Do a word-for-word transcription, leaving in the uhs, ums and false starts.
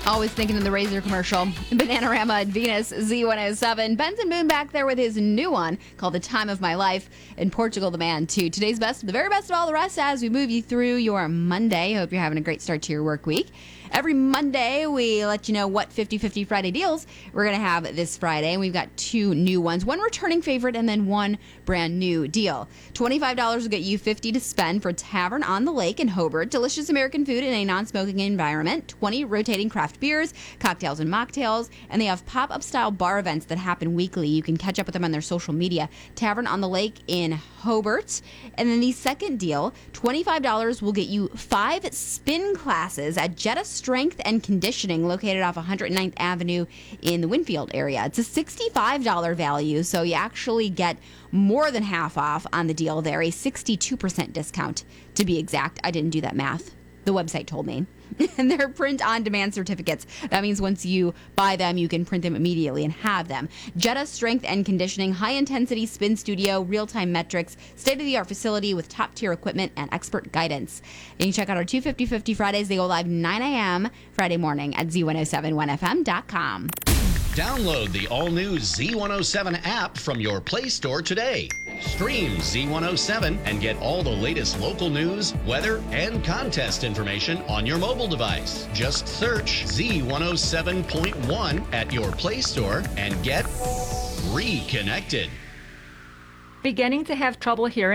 Always thinking of the Razor commercial. Bananarama and Venus, Z one oh seven. Benson Boone back there with his new one called The Time of My Life. In Portugal, the man, too. Today's best, the very best of all the rest as we move you through your Monday. Hope you're having a great start to your work week. Every Monday, we let you know what fifty fifty Friday deals we're going to have this Friday. And we've got two new ones, one returning favorite and then one brand new deal. twenty-five dollars will get you fifty dollars to spend for Tavern on the Lake in Hobart. Delicious American food in a non-smoking environment. twenty rotating craft beers, cocktails and mocktails. And they have pop-up style bar events that happen weekly. You can catch up with them on their social media. Tavern on the Lake in Hobart. And then the second deal, twenty-five dollars will get you five spin classes at Jetta Strength and Conditioning, located off one hundred ninth Avenue in the Winfield area. It's a sixty-five dollars value, so you actually get more than half off on the deal there, a sixty-two percent discount to be exact. I didn't do that math. The website told me. And they're print-on-demand certificates. That means once you buy them, you can print them immediately and have them. Jetta Strength and Conditioning, high-intensity spin studio, real-time metrics, state-of-the-art facility with top-tier equipment and expert guidance. And you can check out our two fifty fifty Fridays. They go live nine a.m. Friday morning at Z one oh seven one F M dot com. Download the all-new Z one oh seven app from your Play Store today. Stream Z one oh seven and get all the latest local news, weather, and contest information on your mobile device. Just search Z one oh seven point one at your Play Store and get reconnected. Beginning to have trouble hearing?